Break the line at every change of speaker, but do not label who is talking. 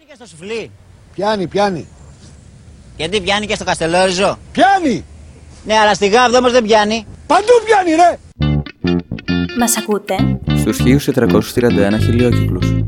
και στο σουφλί.
Πιάνει.
Γιατί πιάνει και στο Καστελόριζο.
Πιάνει!
Ναι, αλλά στη Γάβδο όμως δεν πιάνει.
Παντού πιάνει ρε!
Μας ακούτε?
Στους 1431 χιλιόκυκλους.